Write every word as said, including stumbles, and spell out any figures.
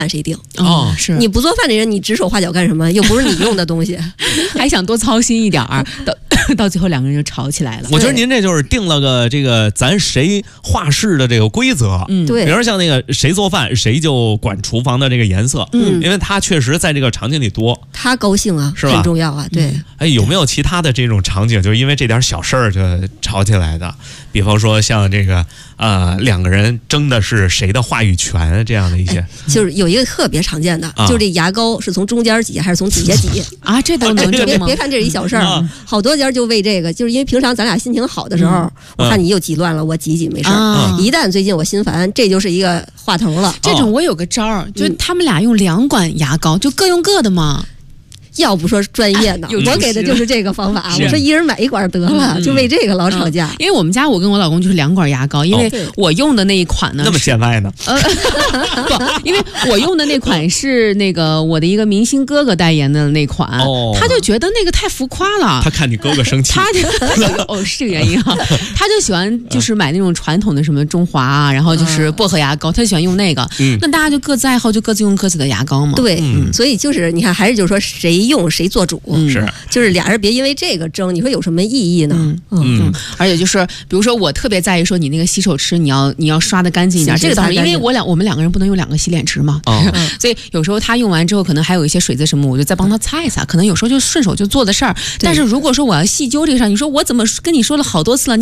谁定哦，是你不做饭的人，你指手画脚干什么？又不是你用的东西， 还想多操心一点儿，到到最后两个人就吵起来了。 我觉得您这就是定了个这个咱谁画室的这个规则。 嗯， 对， 比如像那个谁做饭谁就管厨房的这个颜色， 嗯， 因为他确实在这个场景里多， 他高兴啊， 是吧？ 很重要啊，对。 哎，有没有其他的这种场景，就是因为这点小事儿就吵起来的？比方说像这个呃两个人争的是谁的话语权这样的一些， 哎、就是有一个特别常见的，啊、就是这牙膏是从中间挤还是从底下挤啊？这都能争吗？ 别别看这是一小事儿、嗯，好多家就为这个，就是因为平常咱俩心情好的时候，嗯、我看你又挤乱了，我挤挤没事儿、嗯。一旦最近我心烦，这就是一个话头了。 这种我有个招儿，就是他们俩用两管牙膏，就各用各的嘛。 要不说专业呢、啊，我给的就是这个方法。我说一人买一管得了，嗯、就为这个老吵架、 嗯。因为我们家我跟我老公就是两管牙膏，因为我用的那一款呢， 那么见外呢？ 呃，不，因为我用的那款是那个我的一个明星哥哥代言的那款，哦、他就觉得那个太浮夸了。 他看你哥哥生气， 他就哦是这个原因啊，他就喜欢就是买那种传统的什么中华啊，然后就是薄荷牙膏，他喜欢用那个。嗯、那大家就各自爱好，就各自用各自的牙膏嘛。 对，嗯、所以就是你看，还是就是说谁。用谁做主、 嗯、 是， 就是俩人别因为这个争，你说有什么意义呢？ 嗯 嗯, 嗯，而且就是比如说我特别在意说你那个洗手池你要你要刷的干净一点，这个倒是因为我俩我们两个人不能用两个洗脸池嘛，哦、所以有时候他用完之后可能还有一些水渍什么，我就再帮他擦一擦，可能有时候就顺手就做的事儿。但是如果说我要细究这个事儿，你说我怎么跟你说了好多次了，你